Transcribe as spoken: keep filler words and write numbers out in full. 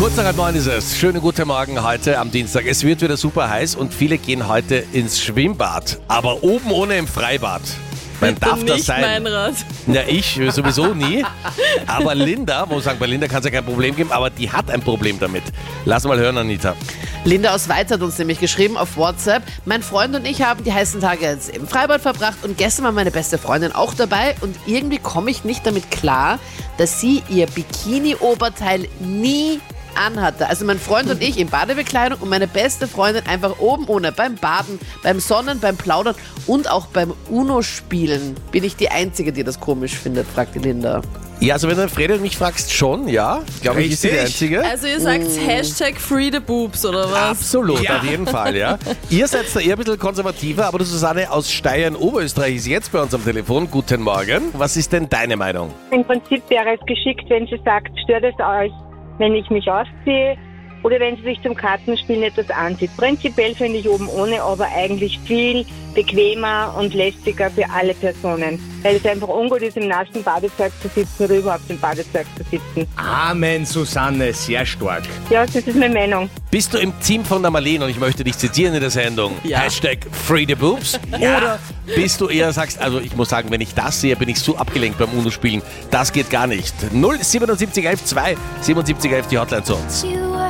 Kurz nach halb neun ist es. Schönen guten Morgen heute am Dienstag. Es wird wieder super heiß und viele gehen heute ins Schwimmbad. Aber oben ohne im Freibad. Man Bitte darf das nicht sein. mein Rat. Ja, ich sowieso nie. Aber Linda, muss sagen, bei Linda kann es ja kein Problem geben, aber die hat ein Problem damit. Lass mal hören, Anita. Linda aus Weiz hat uns nämlich geschrieben auf WhatsApp. Mein Freund und ich haben die heißen Tage jetzt im Freibad verbracht und gestern war meine beste Freundin auch dabei und irgendwie komme ich nicht damit klar, dass sie ihr Bikini-Oberteil nie anhatte. Also mein Freund und ich in Badebekleidung und meine beste Freundin einfach oben ohne, beim Baden, beim Sonnen, beim Plaudern und auch beim Uno-Spielen. Bin ich die Einzige, die das komisch findet, fragt die Linda. Ja, also wenn du Fredi und mich fragst, schon, ja. Ich glaube, ich ist sie die Einzige. Also ihr sagt Hashtag Free the Boobs, oder was? Absolut, Ja. auf jeden Fall, ja. Ihr seid da eher ein bisschen konservativer, aber die Susanne aus Steyr in Oberösterreich ist jetzt bei uns am Telefon. Guten Morgen. Was ist denn deine Meinung? Im Prinzip wäre es geschickt, wenn sie sagt, stört es euch, wenn ich mich ausziehe oder wenn sie sich zum Kartenspielen etwas anzieht. Prinzipiell finde ich oben ohne, aber eigentlich viel bequemer und lästiger für alle Personen. Weil es einfach ungut ist, im nassen Badezeug zu sitzen oder überhaupt im Badezeug zu sitzen. Amen, Susanne, sehr stark. Ja, das ist meine Meinung. Bist du im Team von der Marlene und ich möchte dich zitieren in der Sendung? Ja. Hashtag Free the Boobs? Oder bist du eher sagst, also ich muss sagen, wenn ich das sehe, bin ich so abgelenkt beim UNO-Spielen. Das geht gar nicht. null siebenundsiebzig elf zwei siebenundsiebzig elf die Hotline zu uns. You were